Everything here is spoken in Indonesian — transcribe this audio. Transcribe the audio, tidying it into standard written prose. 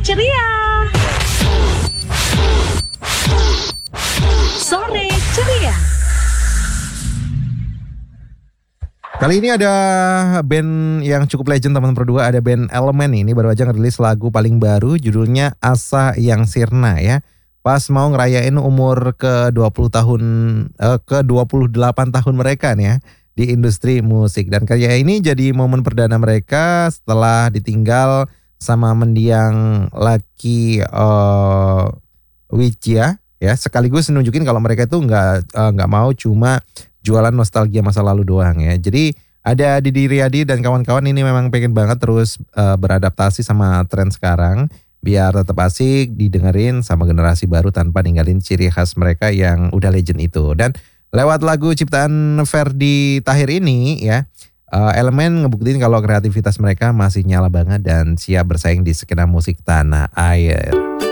ceria. Sore ceria. Kali ini ada band yang cukup legend teman-teman berdua, ada band Elemen ini baru aja ngerilis lagu paling baru judulnya Asa Yang Sirna ya. Pas mau ngerayain umur ke-20 tahun ke-28 tahun mereka nih ya di industri musik, dan karya ini jadi momen perdana mereka setelah ditinggal sama mendiang Lucky Wijaya ya, sekaligus nunjukin kalau mereka itu nggak mau cuma jualan nostalgia masa lalu doang ya. Jadi ada Didi Riyadi dan kawan-kawan ini memang pengen banget terus beradaptasi sama tren sekarang biar tetap asik didengerin sama generasi baru tanpa ninggalin ciri khas mereka yang udah legend itu. Dan lewat lagu ciptaan Ferdi Tahir ini ya, Elemen ngebuktiin kalau kreativitas mereka masih nyala banget dan siap bersaing di skena musik tanah air.